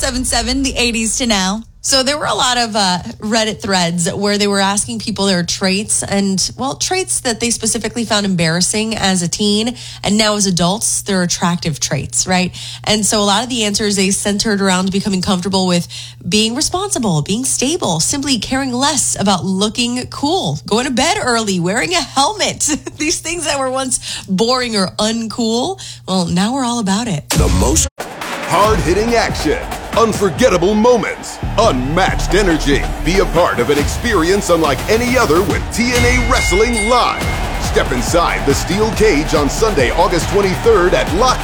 1077, the 80s to now. So there were a lot of Reddit threads where they were asking people their traits and, well, traits that they specifically found embarrassing as a teen. And now as adults, they're attractive traits, right? And so a lot of the answers, they centered around becoming comfortable with being responsible, being stable, simply caring less about looking cool, going to bed early, wearing a helmet. These things that were once boring or uncool, well, now we're all about it. The most hard-hitting action, unforgettable moments, unmatched energy. Be a part of an experience unlike any other with TNA Wrestling Live. Step inside the steel cage on Sunday, August 23rd at Lock